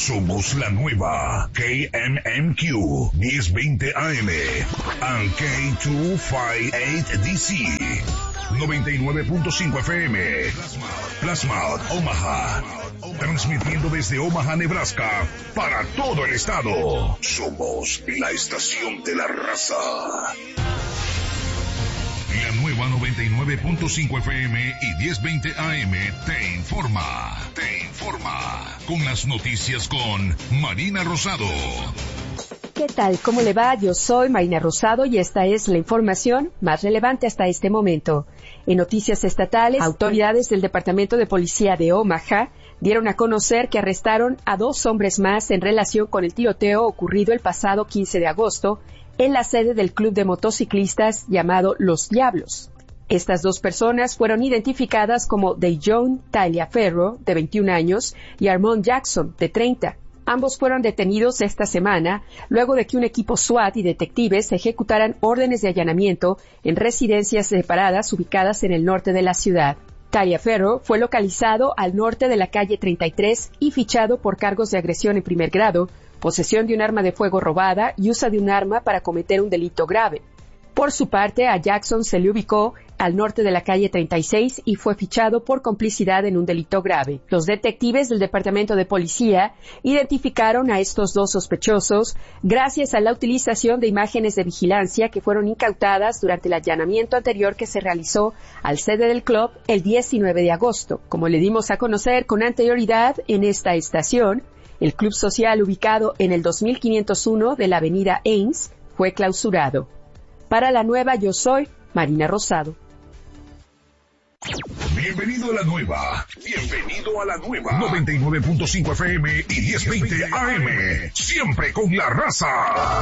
Somos la nueva KMMQ 1020 AM and K258DC 99.5 FM. Plasma Omaha. Transmitiendo desde Omaha, Nebraska, para todo el estado. Somos la estación de la raza. La nueva 99.5 FM y 1020 AM te informa. Con las noticias con Marina Rosado. ¿Qué tal? ¿Cómo le va? Yo soy Marina Rosado y esta es la información más relevante hasta este momento. En noticias estatales, autoridades del Departamento de Policía de Omaha dieron a conocer que arrestaron a 2 hombres más en relación con el tiroteo ocurrido el pasado 15 de agosto en la sede del club de motociclistas llamado Los Diablos. Estas 2 personas fueron identificadas como Dejon Taliaferro, de 21 años, y Armond Jackson, de 30. Ambos fueron detenidos esta semana luego de que un equipo SWAT y detectives ejecutaran órdenes de allanamiento en residencias separadas ubicadas en el norte de la ciudad. Taliaferro fue localizado al norte de la calle 33 y fichado por cargos de agresión en primer grado, posesión de un arma de fuego robada y uso de un arma para cometer un delito grave. Por su parte, a Jackson se le ubicó al norte de la calle 36 y fue fichado por complicidad en un delito grave. Los detectives del Departamento de Policía identificaron a estos 2 sospechosos gracias a la utilización de imágenes de vigilancia que fueron incautadas durante el allanamiento anterior que se realizó al sede del club el 19 de agosto. Como le dimos a conocer con anterioridad en esta estación, el club social ubicado en el 2501 de la avenida Ames fue clausurado. Para la nueva, yo soy Marina Rosado. Bienvenido a la nueva 99.5 FM y 1020 AM, siempre con la raza.